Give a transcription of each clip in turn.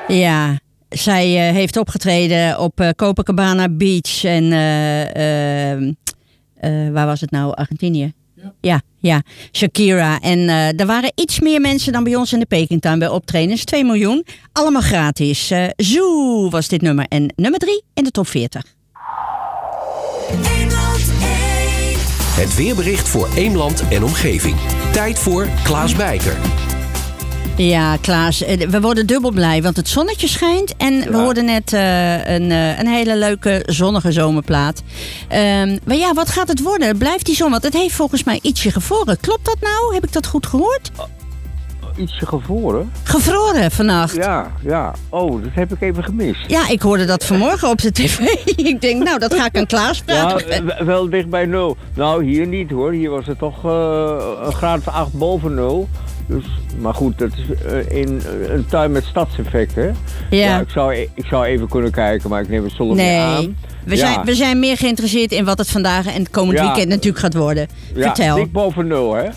Ja, zij heeft opgetreden op Copacabana Beach en waar was het nou? Argentinië? Ja, Shakira. En er waren iets meer mensen dan bij ons in de Pekingtuin bij optredens. 2 miljoen. Allemaal gratis. Zoo was dit nummer. En nummer 3 in de top 40. Het weerbericht voor Eemland en omgeving. Tijd voor Klaas Bijker. Ja, Klaas, we worden dubbel blij, want het zonnetje schijnt. En we hoorden net een hele leuke zonnige zomerplaat. Maar ja, wat gaat het worden? Blijft die zon? Want het heeft volgens mij ietsje gevroren. Klopt dat nou? Heb ik dat goed gehoord? Ietsje gevroren? Gevroren vannacht. Ja. Oh, dat heb ik even gemist. Ja, ik hoorde dat vanmorgen op de tv. Ik denk, nou, dat ga ik aan Klaas praten. Ja, wel dicht bij 0. Nou, hier niet hoor. Hier was het toch een graad of 8 boven 0. Dus, maar goed, dat is in een tuin met stadseffect, hè? Ja, ik zou even kunnen kijken, maar ik neem het zondag niet aan. We zijn meer geïnteresseerd in wat het vandaag en het komend weekend natuurlijk gaat worden. Vertel. Dik boven 0, hè?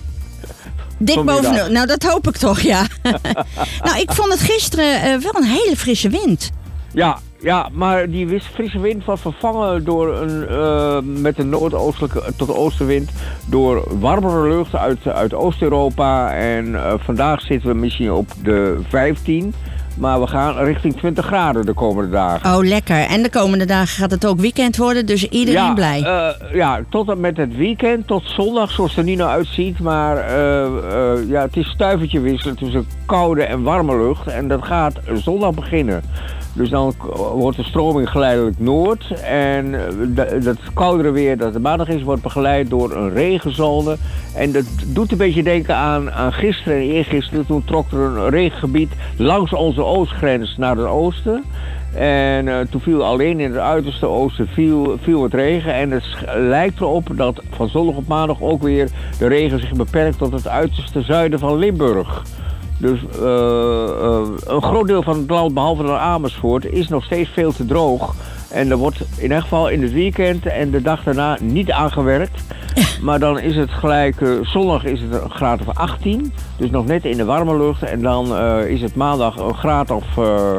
Dik boven 0. Nou, dat hoop ik toch, ja. Nou, ik vond het gisteren wel een hele frisse wind. Ja, maar die frisse wind was vervangen door met een noordoostelijke tot oostenwind door warmere lucht uit Oost-Europa. En vandaag zitten we misschien op de 15, maar we gaan richting 20 graden de komende dagen. Oh, lekker. En de komende dagen gaat het ook weekend worden, dus iedereen blij. Tot en met het weekend, tot zondag, zoals het er nu nou uitziet. Maar het is stuivertje wisselen tussen koude en warme lucht. En dat gaat zondag beginnen. Dus dan wordt de stroming geleidelijk noord. En dat koudere weer dat er maandag is, wordt begeleid door een regenzone. En dat doet een beetje denken aan gisteren en eergisteren. Toen trok er een regengebied langs onze oostgrens naar het oosten. En toen viel alleen in het uiterste oosten viel het regen. En het lijkt erop dat van zondag op maandag ook weer de regen zich beperkt tot het uiterste zuiden van Limburg. Dus een groot deel van het land, behalve naar Amersfoort, is nog steeds veel te droog. En er wordt in ieder geval in het weekend en de dag daarna niet aangewerkt. Maar dan is het gelijk, zondag is het een graad of 18. Dus nog net in de warme lucht. En dan is het maandag een graad of...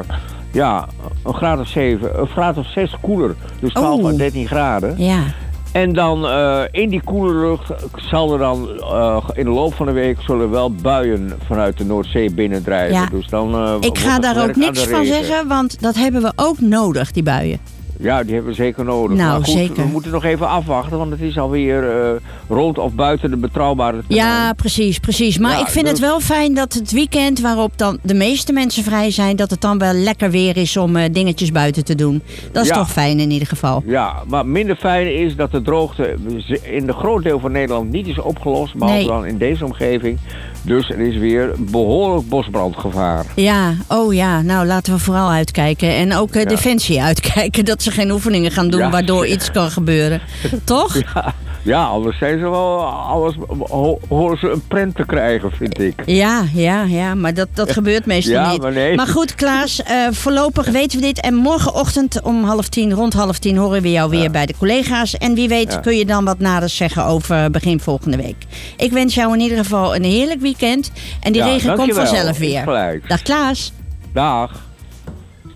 een graad of 7, een graad of 6 koeler. Dus 12 à 13 graden. Ja. En dan in die koele lucht zal er dan in de loop van de week zullen wel buien vanuit de Noordzee binnendrijven. Ja. Dus dan, ik ga daar ook niks van zeggen, want dat hebben we ook nodig, die buien. Ja, die hebben we zeker nodig. Nou, maar goed, zeker. We moeten nog even afwachten, want het is alweer rond of buiten de betrouwbare termijn. Ja, precies. Maar ik vind het wel fijn dat het weekend waarop dan de meeste mensen vrij zijn, dat het dan wel lekker weer is om dingetjes buiten te doen. Dat is toch fijn in ieder geval. Ja, maar minder fijn is dat de droogte in een groot deel van Nederland niet is opgelost, behalve dan in deze omgeving. Dus er is weer behoorlijk bosbrandgevaar. Ja, nou laten we vooral uitkijken. En ook Defensie uitkijken dat ze geen oefeningen gaan doen waardoor iets kan gebeuren. Toch? Ja, anders zijn ze wel, horen ze een prent te krijgen, vind ik. Ja, maar dat gebeurt meestal niet. Maar nee. Maar goed, Klaas, voorlopig weten we dit. En morgenochtend rond half tien horen we jou weer bij de collega's. En wie weet kun je dan wat naders zeggen over begin volgende week. Ik wens jou in ieder geval een heerlijk weekend. En die regen komt vanzelf weer. Gelijk. Dag Klaas. Dag.